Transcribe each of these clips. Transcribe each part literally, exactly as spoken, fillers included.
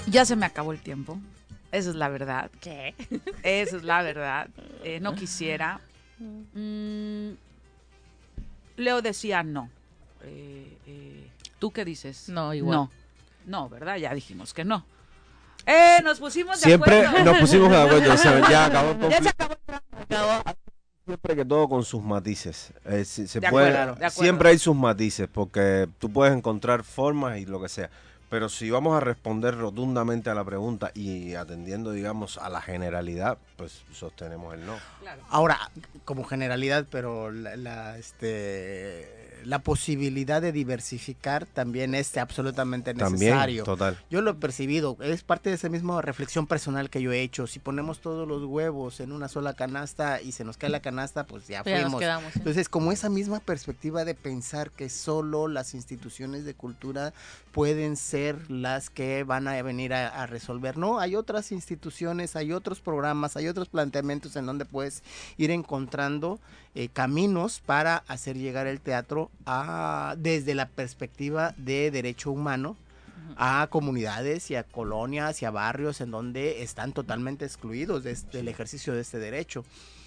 Ya se me acabó el tiempo. Esa es la verdad. ¿Qué? Esa es la verdad. Eh, no quisiera. Mm, Leo decía no. Eh, eh, ¿Tú qué dices? No, igual. No. No, ¿verdad? Ya dijimos que no. ¡Eh! Nos pusimos de Siempre acuerdo. nos pusimos de acuerdo. O sea, ya acabó el Ya se conflicto. acabó. Siempre que todo con sus matices. Eh, si- se De puede, acuerdo, de acuerdo. siempre hay sus matices, porque tú puedes encontrar formas y lo que sea. Pero si vamos a responder rotundamente a la pregunta y atendiendo, digamos, a la generalidad, pues sostenemos el no. Claro. Ahora, como generalidad, pero la, la, este, la posibilidad de diversificar también es absolutamente necesario. También, total. Yo lo he percibido, es parte de esa misma reflexión personal que yo he hecho. Si ponemos todos los huevos en una sola canasta y se nos cae la canasta, pues ya Pues ya nos fuimos. quedamos, ¿sí? Entonces, como esa misma perspectiva de pensar que solo las instituciones de cultura pueden ser las que van a venir a, a resolver. No, hay otras instituciones, hay otros programas, hay otros planteamientos en donde puedes ir encontrando eh, caminos para hacer llegar el teatro a, desde la perspectiva de derecho humano, a comunidades y a colonias y a barrios en donde están totalmente excluidos de este, del ejercicio de este derecho.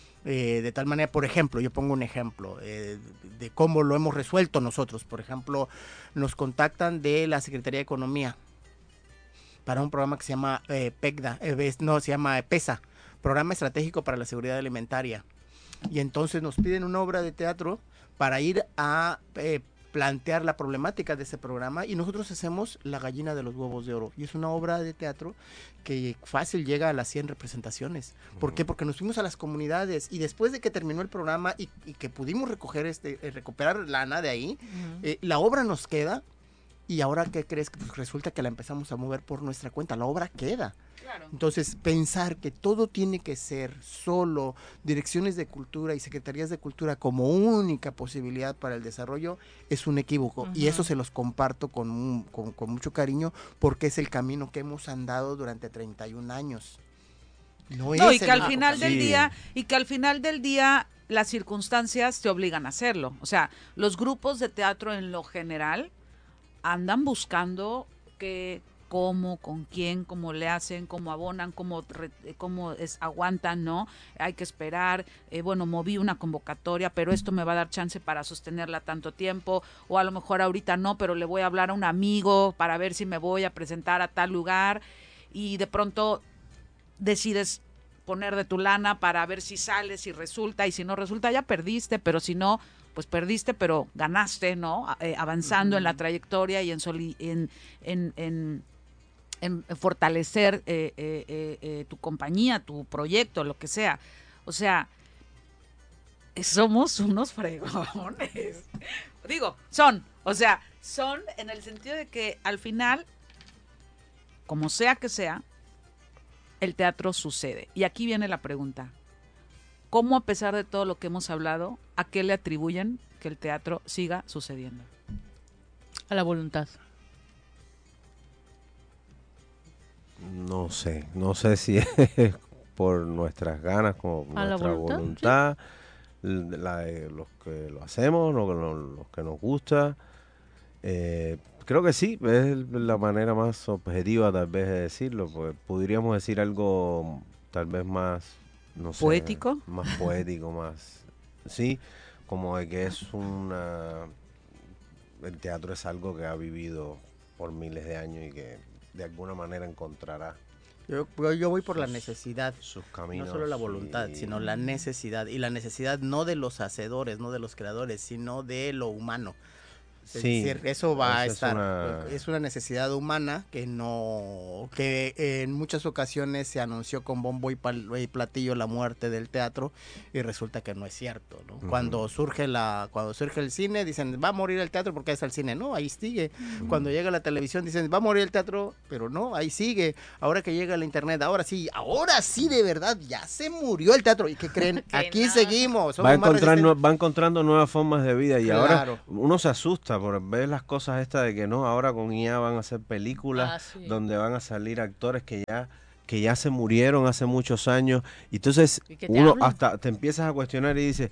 Eh, de tal manera, por ejemplo, yo pongo un ejemplo eh, de cómo lo hemos resuelto nosotros. Por ejemplo, nos contactan de la Secretaría de Economía para un programa que se llama eh, PECDA, eh, no, se llama PESA, Programa Estratégico para la Seguridad Alimentaria. Y entonces nos piden una obra de teatro para ir a eh, plantear la problemática de ese programa, y nosotros hacemos La Gallina de los Huevos de Oro, y es una obra de teatro que fácil llega a las cien representaciones. ¿Por qué? Porque nos fuimos a las comunidades, y después de que terminó el programa y, y que pudimos recoger este, eh, recuperar lana de ahí, uh-huh. eh, la obra nos queda. Y ahora, ¿qué crees? Pues resulta que la empezamos a mover por nuestra cuenta, la obra queda. Claro. Entonces, pensar que todo tiene que ser solo direcciones de cultura y secretarías de cultura como única posibilidad para el desarrollo es un equívoco. Uh-huh. Y eso se los comparto con, con, con mucho cariño, porque es el camino que hemos andado durante treinta y un años. No, no es y que al final sí. del día, y que al final del día las circunstancias te obligan a hacerlo. O sea, los grupos de teatro en lo general andan buscando que cómo, con quién, cómo le hacen, cómo abonan, cómo, cómo es, aguantan, ¿no? Hay que esperar, eh, bueno, moví una convocatoria, pero esto me va a dar chance para sostenerla tanto tiempo, o a lo mejor ahorita no, pero le voy a hablar a un amigo para ver si me voy a presentar a tal lugar, y de pronto decides poner de tu lana para ver si sale, si resulta, y si no resulta ya perdiste, pero si no, pues perdiste, pero ganaste, ¿no? Eh, avanzando uh-huh. en la trayectoria y en, soli- en, en, en, en fortalecer eh, eh, eh, tu compañía, tu proyecto, lo que sea. O sea, somos unos fregones. Digo, son, o sea, son en el sentido de que al final, como sea que sea, el teatro sucede. Y aquí viene la pregunta. ¿Cómo, a pesar de todo lo que hemos hablado, a qué le atribuyen que el teatro siga sucediendo? A la voluntad. No sé, no sé si es por nuestras ganas, como ¿A nuestra la voluntad? voluntad, sí. la de los que lo hacemos, los, los, los que nos gusta. Eh, creo que sí, es la manera más objetiva tal vez de decirlo, porque podríamos decir algo tal vez más... no sé, poético, más poético, más, sí, como de que es una, el teatro es algo que ha vivido por miles de años y que de alguna manera encontrará. Yo, yo voy por sus, la necesidad, sus caminos, no solo la voluntad, y... sino la necesidad, y la necesidad no de los hacedores, no de los creadores, sino de lo humano. Es sí, decir, eso va a estar, es una... es una necesidad humana que no, que en muchas ocasiones se anunció con bombo y, pal, y platillo la muerte del teatro, y resulta que no es cierto, ¿no? Uh-huh. Cuando surge la, cuando surge el cine, dicen va a morir el teatro porque es el cine, no, ahí sigue. Uh-huh. Cuando llega la televisión dicen va a morir el teatro, pero no, ahí sigue. Ahora que llega la internet, ahora sí, ahora sí de verdad ya se murió el teatro. ¿Y qué creen? Aquí no. seguimos. Va encontrando, va encontrando nuevas formas de vida y claro. ahora uno se asusta por ver las cosas estas de que no, ahora con I A van a hacer películas ah, sí. donde van a salir actores que ya que ya se murieron hace muchos años, y entonces ¿Y uno hablan? hasta te empiezas a cuestionar y dices,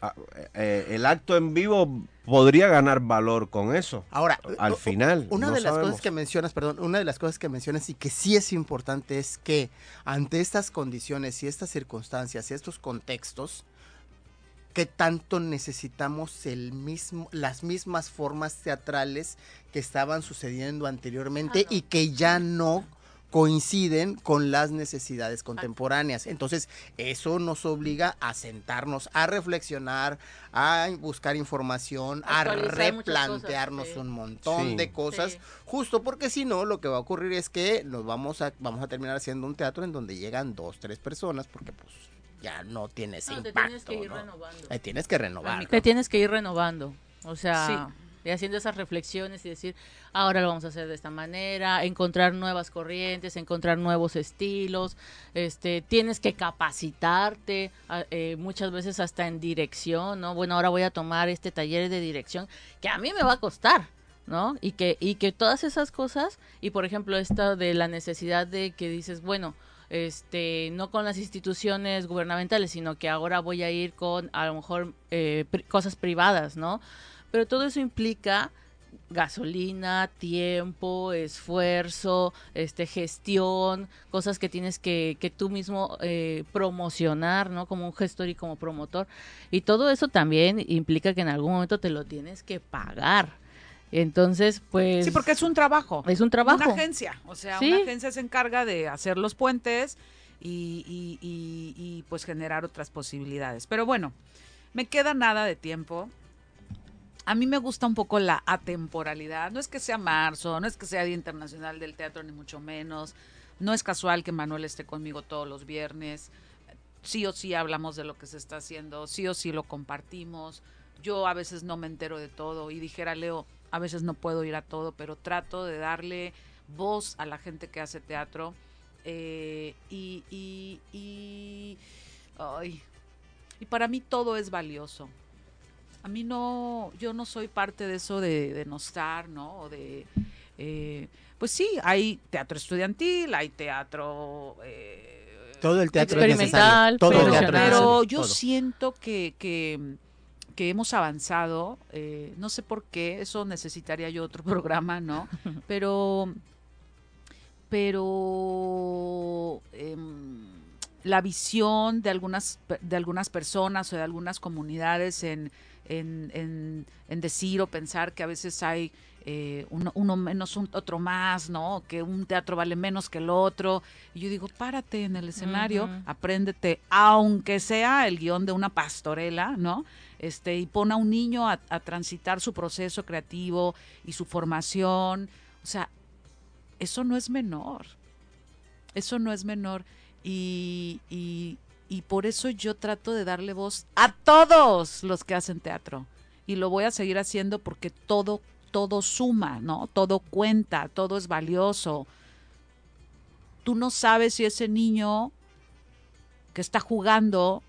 ah, eh, el acto en vivo podría ganar valor con eso. Ahora, al final. Una no de las sabemos. cosas que mencionas, perdón, una de las cosas que mencionas y que sí es importante es que ante estas condiciones y estas circunstancias y estos contextos, ¿qué tanto necesitamos el mismo, las mismas formas teatrales que estaban sucediendo anteriormente Ah, no. y que ya no coinciden con las necesidades contemporáneas? Entonces, eso nos obliga a sentarnos, a reflexionar, a buscar información, a Actualizar muchas cosas, replantearnos sí. un montón Sí. de cosas, Sí. justo porque si no, lo que va a ocurrir es que nos vamos a, vamos a terminar haciendo un teatro en donde llegan dos, tres personas, porque pues ya no tiene ese No, te impacto. tienes que ir ¿no? renovando. Ahí tienes que renovar. Te tienes que ir renovando, o sea, Sí. y haciendo esas reflexiones y decir, ahora lo vamos a hacer de esta manera, encontrar nuevas corrientes, encontrar nuevos estilos, este, tienes que capacitarte, a- eh, muchas veces hasta en dirección, ¿no? Bueno, ahora voy a tomar este taller de dirección, que a mí me va a costar, ¿no? Y que, y que todas esas cosas, y por ejemplo esta de la necesidad de que dices, bueno, este, no con las instituciones gubernamentales, sino que ahora voy a ir con a lo mejor eh, pri- cosas privadas, ¿no? Pero todo eso implica gasolina, tiempo, esfuerzo, este, gestión, cosas que tienes que, que tú mismo eh, promocionar, ¿no? Como un gestor y como promotor. Y todo eso también implica que en algún momento te lo tienes que pagar. Entonces, pues... Sí, porque es un trabajo. Es un trabajo. Una agencia. O sea, Sí. una agencia se encarga de hacer los puentes y, y, y, y, pues generar otras posibilidades. Pero bueno, me queda nada de tiempo. A mí me gusta un poco la atemporalidad. No es que sea marzo, no es que sea Día Internacional del Teatro, ni mucho menos. No es casual que Manuel esté conmigo todos los viernes. Sí o sí hablamos de lo que se está haciendo, sí o sí lo compartimos. Yo a veces no me entero de todo y dijera Leo, a veces no puedo ir a todo, pero trato de darle voz a la gente que hace teatro. Eh, y, y, y, ay, y para mí todo es valioso. A mí no, yo no soy parte de eso de, de no estar, ¿no? O de, eh, pues sí, hay teatro estudiantil, hay teatro... Eh, Todo el teatro es experimental, necesario. Todo pero, el teatro es pero necesario, yo todo. siento que, que, que hemos avanzado, eh, no sé por qué, eso necesitaría yo otro programa, ¿no? Pero, pero eh, la visión de algunas, de algunas personas o de algunas comunidades en, en, en, en decir o pensar que a veces hay eh, uno, uno menos, un, otro más, ¿no? Que un teatro vale menos que el otro. Y yo digo, párate en el escenario, Ujú. apréndete, aunque sea el guión de una pastorela, ¿no? Este, y pon a un niño a, a transitar su proceso creativo y su formación. O sea, eso no es menor. Eso no es menor. Y, y, y por eso yo trato de darle voz a todos los que hacen teatro. Y lo voy a seguir haciendo porque todo, todo suma, ¿no? Todo cuenta, todo es valioso. Tú no sabes si ese niño que está jugando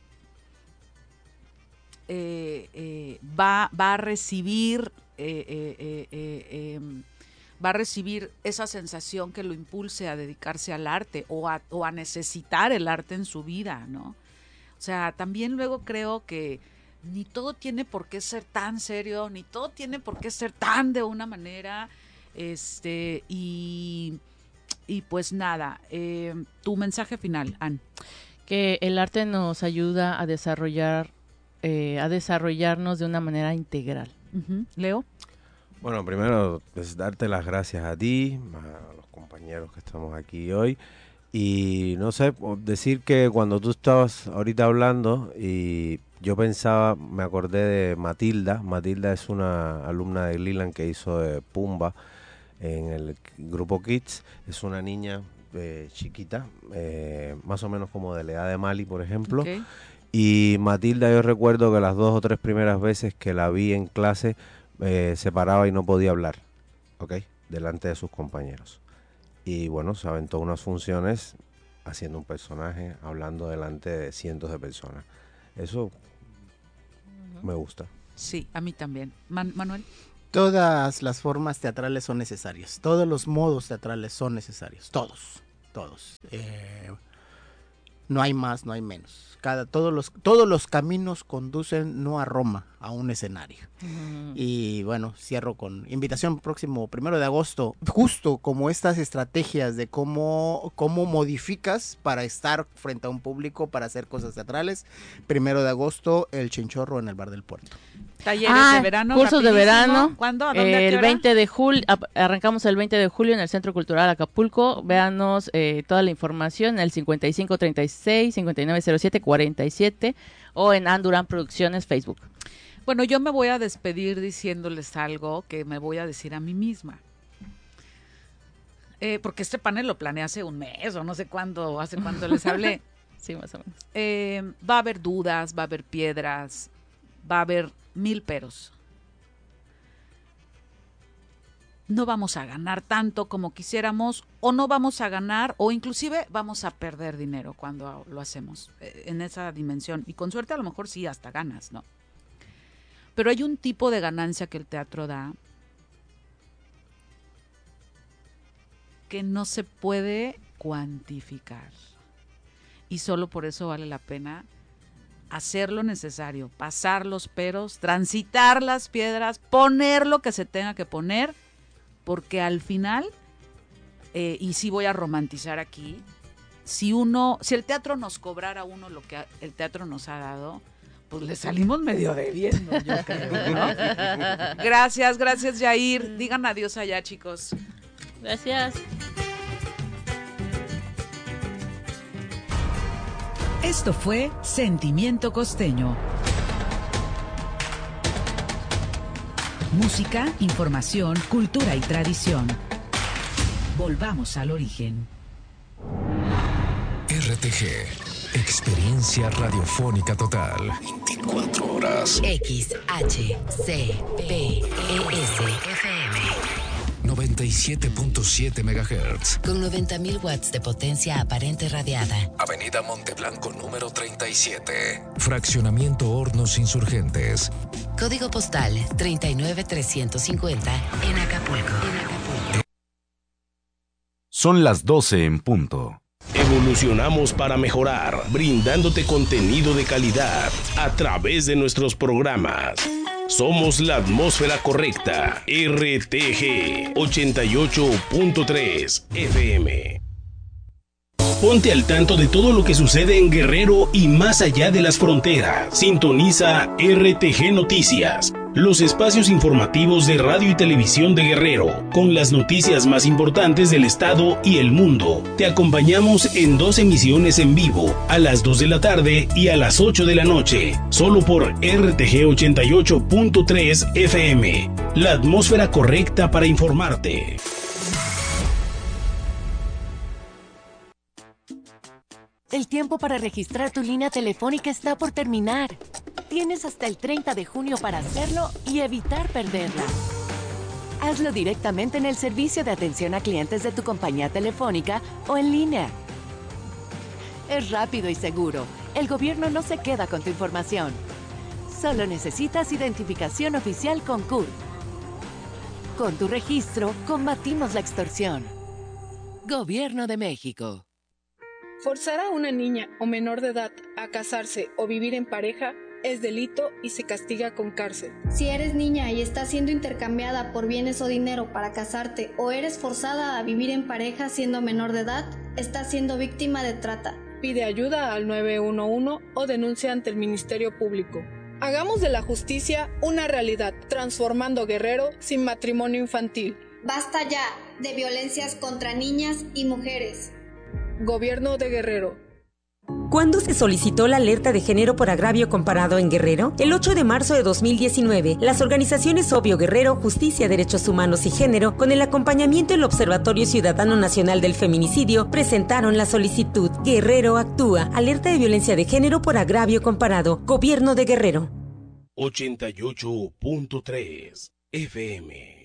eh, eh, va, va a recibir eh, eh, eh, eh, eh, va a recibir esa sensación que lo impulse a dedicarse al arte o a, o a necesitar el arte en su vida, ¿no? O sea, también luego creo que ni todo tiene por qué ser tan serio, ni todo tiene por qué ser tan de una manera, este, y, y pues nada, eh, tu mensaje final, Ann. Que el arte nos ayuda a desarrollar, eh, a desarrollarnos de una manera integral. Uh-huh. Leo. Bueno, primero, pues darte las gracias a ti, a los compañeros que estamos aquí hoy. Y no sé, o- decir que cuando tú estabas ahorita hablando y yo pensaba, me acordé de Matilda. Matilda es una alumna de Leland que hizo de Pumba en el grupo Kids. Es una niña eh, chiquita, eh, más o menos como de la edad de Mali, por ejemplo. Okay. Y Matilda, yo recuerdo que las dos o tres primeras veces que la vi en clase, eh, se paraba y no podía hablar, ¿ok? Delante de sus compañeros. Y bueno, se aventó unas funciones haciendo un personaje, hablando delante de cientos de personas. Eso Ujú. me gusta. Sí, a mí también. Man- Manuel. Todas las formas teatrales son necesarias. Todos los modos teatrales son necesarios. Todos. Todos. Eh, no hay más, no hay menos. Cada, todos los todos los caminos conducen no a Roma, a un escenario. Uh-huh. Y bueno, cierro con invitación próximo primero de agosto, justo como estas estrategias de cómo, cómo modificas para estar frente a un público, para hacer cosas teatrales. Primero de agosto, el Chinchorro en el Bar del Puerto. Talleres ah, de verano. Cursos de verano. ¿Cuándo? ¿A dónde? El veinte de julio, arrancamos el veinte de julio en el Centro Cultural Acapulco. Véanos eh, toda la información en el cincuenta y cinco treinta y seis cincuenta y nueve cero siete cuarenta y siete o en Anduran Producciones Facebook. Bueno, yo me voy a despedir diciéndoles algo que me voy a decir a mí misma. Eh, porque este panel lo planeé hace un mes o no sé cuándo, hace cuánto les hablé. Sí, más o menos. Eh, va a haber dudas, va a haber piedras, va a haber mil peros. No vamos a ganar tanto como quisiéramos, o no vamos a ganar, o inclusive vamos a perder dinero cuando lo hacemos eh, en esa dimensión. Y con suerte a lo mejor sí, hasta ganas, ¿no? Pero hay un tipo de ganancia que el teatro da que no se puede cuantificar. Y solo por eso vale la pena hacer lo necesario, pasar los peros, transitar las piedras, poner lo que se tenga que poner, porque al final, eh, y sí voy a romantizar aquí, si uno, si el teatro nos cobrara a uno lo que el teatro nos ha dado, pues le salimos medio debiendo, yo creo, ¿no? Gracias, gracias, Yair. Digan adiós allá, chicos. Gracias. Esto fue Sentimiento Costeño. Música, información, cultura y tradición. Volvamos al origen. R T G, experiencia radiofónica total. veinticuatro horas. X H C P E S F M. noventa y siete punto siete megahertz. Con noventa mil watts de potencia aparente radiada. Avenida Monteblanco número treinta y siete. Fraccionamiento Hornos Insurgentes. Código postal treinta y nueve trescientos cincuenta en Acapulco. En Acapulco. Son las doce en punto. Evolucionamos para mejorar, brindándote contenido de calidad a través de nuestros programas. Somos la atmósfera correcta. R T G ochenta y ocho punto tres F M. Ponte al tanto de todo lo que sucede en Guerrero y más allá de las fronteras. Sintoniza R T G Noticias, los espacios informativos de radio y televisión de Guerrero, con las noticias más importantes del estado y el mundo. Te acompañamos en dos emisiones en vivo, a las dos de la tarde y a las ocho de la noche, solo por R T G ochenta y ocho punto tres F M, la atmósfera correcta para informarte. El tiempo para registrar tu línea telefónica está por terminar. Tienes hasta el treinta de junio para hacerlo y evitar perderla. Hazlo directamente en el servicio de atención a clientes de tu compañía telefónica o en línea. Es rápido y seguro. El gobierno no se queda con tu información. Solo necesitas identificación oficial con C U R. Con tu registro, combatimos la extorsión. Gobierno de México. Forzar a una niña o menor de edad a casarse o vivir en pareja es delito y se castiga con cárcel. Si eres niña y estás siendo intercambiada por bienes o dinero para casarte o eres forzada a vivir en pareja siendo menor de edad, estás siendo víctima de trata. Pide ayuda al nueve uno uno o denuncia ante el Ministerio Público. Hagamos de la justicia una realidad, transformando Guerrero sin matrimonio infantil. Basta ya de violencias contra niñas y mujeres. Gobierno de Guerrero. ¿Cuándo se solicitó la alerta de género por agravio comparado en Guerrero? El ocho de marzo de dos mil diecinueve, las organizaciones Obvio Guerrero, Justicia, Derechos Humanos y Género, con el acompañamiento del Observatorio Ciudadano Nacional del Feminicidio, presentaron la solicitud. Guerrero actúa. Alerta de violencia de género por agravio comparado. Gobierno de Guerrero. ochenta y ocho punto tres F M.